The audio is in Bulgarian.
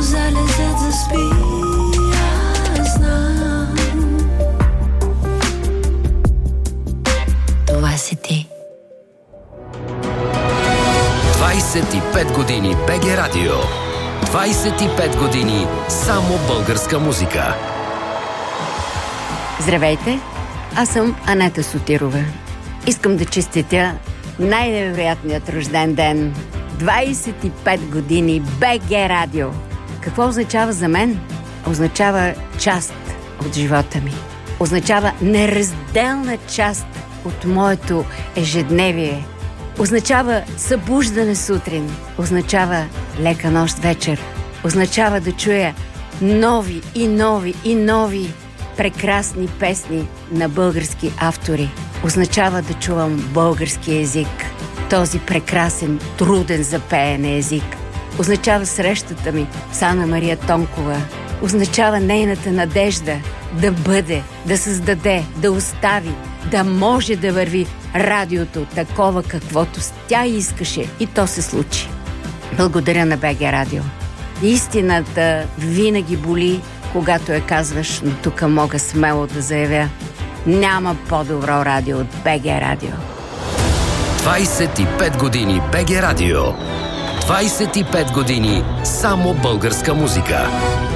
залезат заспи, аз знам. Това си ти. 25 години БГ Радио. 25 години само българска музика. Здравейте, аз съм Анета Сотирова. Искам да честитя най-невероятният рожден ден. 25 години БГ Радио. Какво означава за мен? Означава част от живота ми. Означава неразделна част от моето ежедневие. Означава събуждане сутрин. Означава лека нощ вечер. Означава да чуя нови и нови и нови прекрасни песни на български автори. Означава да чувам български език. Този прекрасен, труден за пеене език. Означава срещата ми с Ана Мария Тонкова. Означава нейната надежда да бъде, да създаде, да остави, да може да върви радиото такова, каквото тя искаше, и то се случи. Благодаря на БГ Радио. Истината винаги боли, когато я казваш, но тук мога смело да заявя: няма по-добро радио от БГ Радио. 25 години БГ Радио. 25 години само българска музика.